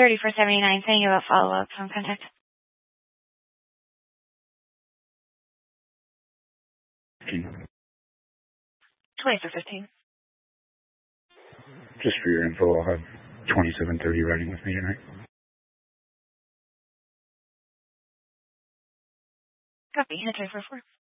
3479, saying about follow-up phone contact. 2415. Just for your info, I'll have 2730 riding with me tonight. Copy. Hit 344.